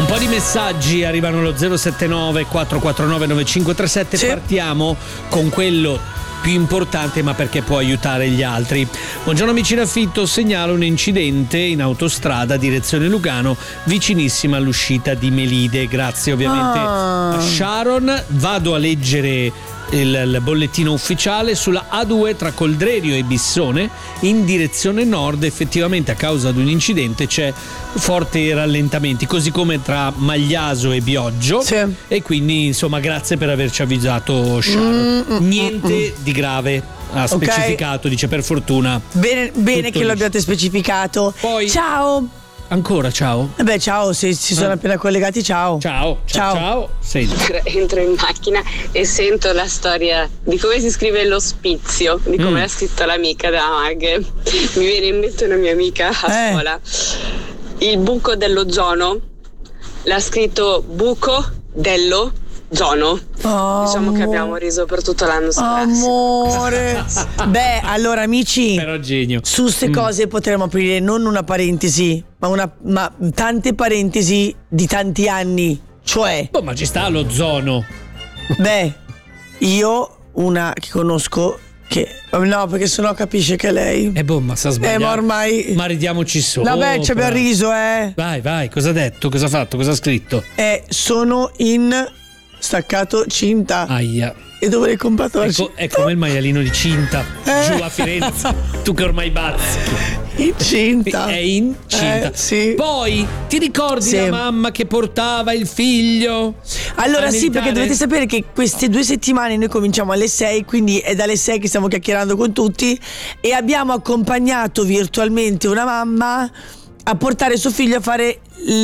po' di messaggi arrivano allo 079 449 9537. Sì. Partiamo con quello più importante, ma perché può aiutare gli altri. Buongiorno amici in affitto, segnalo un incidente in autostrada direzione Lugano, vicinissima all'uscita di Melide. Grazie ovviamente a Sharon. Vado a leggere il bollettino ufficiale. Sulla A2 tra Coldrerio e Bissone in direzione nord effettivamente a causa di un incidente c'è forti rallentamenti, così come tra Magliaso e Bioggio. Sì. E quindi insomma grazie per averci avvisato Sharon. Niente di grave ha specificato, dice, per fortuna. Bene che liscio. lo abbiate specificato. Poi- Ciao. Ancora ciao. Beh, ciao, se si sono appena collegati, ciao. Ciao. Senti. Entro in macchina e sento la storia di come si scrive l'ospizio, di come l'ha scritto l'amica della Mag. Mi viene in mente una mia amica a scuola. Il buco dello zono l'ha scritto buco dello zono. Diciamo che abbiamo riso per tutto l'anno scolastico. Amore. Beh, allora amici, Però genio. su ste cose potremmo aprire non una parentesi, ma tante parentesi di tanti anni. Cioè, Ma ci sta lo zono. beh, io una che conosco che no, perché sennò capisce che è lei. Ma sta sbagliando. Ma ormai Ma ridiamoci sopra. vabbè, ci abbiamo riso, Vai, cosa ha detto? Cosa ha fatto? Cosa ha scritto? sono in staccato cinta. Aia. E dove l'hai comprato la È come il maialino di Cinta giù a Firenze. Tu che ormai bazzichi. in cinta. È in cinta. Sì. Poi ti ricordi Sì. la mamma che portava il figlio? Allora a sì, perché militare? dovete sapere che queste 2 settimane noi cominciamo alle 6, quindi è dalle 6 che stiamo chiacchierando con tutti e abbiamo accompagnato virtualmente una mamma a portare suo figlio a fare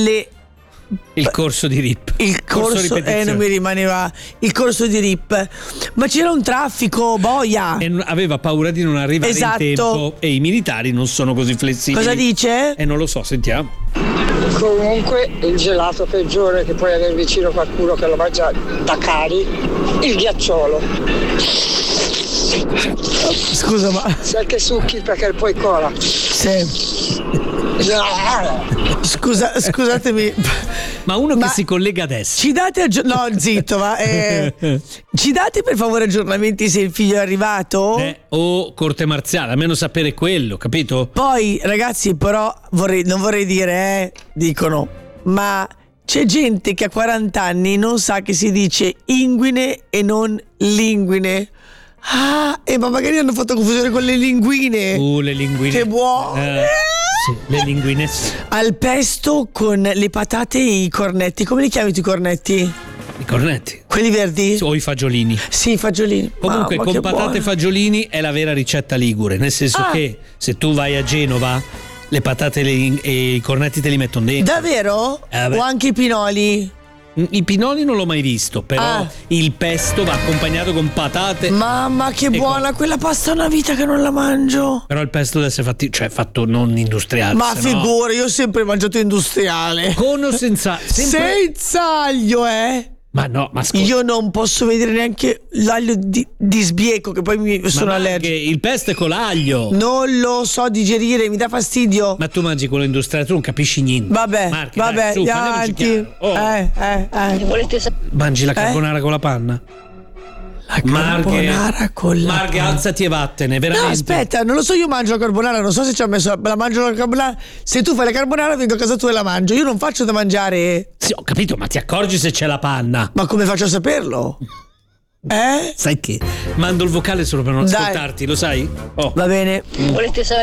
Il corso di RIP. il corso ripetizione. non mi rimaneva il corso di RIP, ma c'era un traffico boia. E aveva paura di non arrivare Esatto. in tempo e i militari non sono così flessibili. Cosa dice? Non lo so, sentiamo. Comunque il gelato peggiore che puoi avere vicino qualcuno che lo mangia da cari, il ghiacciolo. Scusa, ma Sai che succhi perché poi cola. sì. Scusatemi. Ma uno che si collega adesso. Ci date no, zitto, va. Ci date per favore aggiornamenti se il figlio è arrivato? O corte marziale, almeno sapere quello, capito? Poi, ragazzi, però non vorrei dire, dicono, ma c'è gente che a 40 anni non sa che si dice inguine e non linguine. Ma magari hanno fatto confusione con le linguine. Le linguine. Che buone! Sì, le linguine. Al pesto con le patate e i cornetti. Come li chiami tu i cornetti? I cornetti. Quelli verdi? O i fagiolini. Sì, i fagiolini. Comunque Mamma, con che patate buono. e fagiolini è la vera ricetta ligure, nel senso che se tu vai a Genova le patate e i cornetti te li mettono dentro. Davvero? Beh. O anche i pinoli? I pinoli non l'ho mai visto, però il pesto va accompagnato con patate. Mamma che buona, quella pasta è una vita che non la mangio. Però il pesto deve essere fatto non industriale. Ma sennò- figura, io ho sempre mangiato industriale. Con o senza? Senza aglio, Ma no, ma scusa. Io non posso vedere neanche l'aglio di sbieco, che poi mi sono allergico. Il pesto è con l'aglio. Non lo so digerire, mi dà fastidio. Ma tu mangi quello industriale, tu non capisci niente. Vabbè, Marchi, vabbè, dai, su, gli parliamoci avanti. chiaro. Volete Mangi la carbonara con la panna? La carbonara con la Marghe, panna. alzati e vattene, veramente. No, aspetta, non lo so, io mangio la carbonara, non so se ci ha messo la mangio la carbonara. Se tu fai la carbonara vengo a casa tua e la mangio. Io non faccio da mangiare. Sì, ho capito, ma ti accorgi se c'è la panna? Ma come faccio a saperlo? Sai che? Mando il vocale solo per non Dai. ascoltarti, lo sai? Va bene. sapere